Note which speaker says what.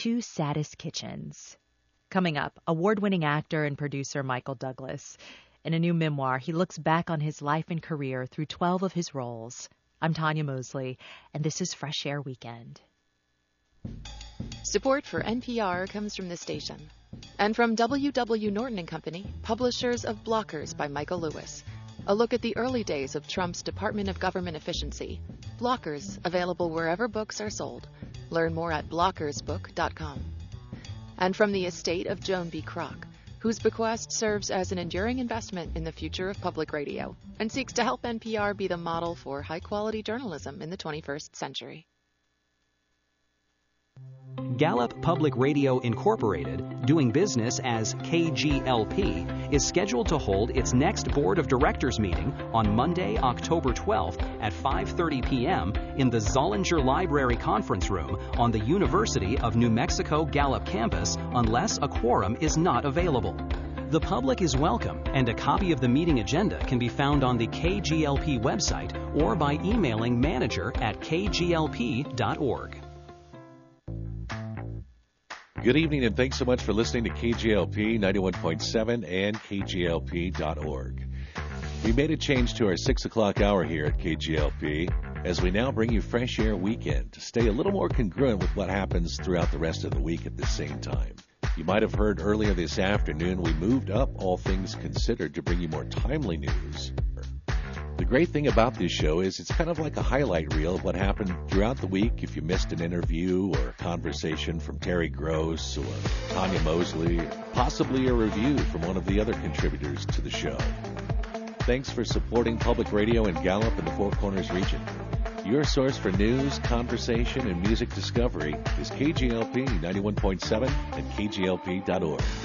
Speaker 1: Two Saddest Kitchens. Coming up, award-winning actor and producer Michael Douglas. In a new memoir, he looks back on his life and career through 12 of his roles. I'm Tanya Mosley, and this is Fresh Air Weekend.
Speaker 2: Support for NPR comes from this station and from W.W. Norton & Company, publishers of Blockers by Michael Lewis. A look at the early days of Trump's Department of Government Efficiency. Blockers, available wherever books are sold. Learn more at blockersbook.com. And from the estate of Joan B. Kroc, whose bequest serves as an enduring investment in the future of public radio and seeks to help NPR be the model for high-quality journalism in the 21st century.
Speaker 3: Gallup Public Radio Incorporated, doing business as KGLP, is scheduled to hold its next Board of Directors meeting on Monday, October 12th at 5:30 p.m. in the Zollinger Library Conference Room on the University of New Mexico Gallup campus unless a quorum is not available. The public is welcome, and a copy of the meeting agenda can be found on the KGLP website or by emailing manager@kglp.org.
Speaker 4: Good evening, and thanks so much for listening to KGLP 91.7 and KGLP.org. We made a change to our 6 o'clock hour here at KGLP as we now bring you Fresh Air Weekend to stay a little more congruent with what happens throughout the rest of the week at the same time. You might have heard earlier this afternoon we moved up All Things Considered to bring you more timely news. The great thing about this show is it's kind of like a highlight reel of what happened throughout the week. If you missed an interview or a conversation from Terry Gross or Tanya Mosley, possibly a review from one of the other contributors to the show. Thanks for supporting public radio in Gallup and the Four Corners region. Your source for news, conversation, and music discovery is KGLP 91.7 and KGLP.org.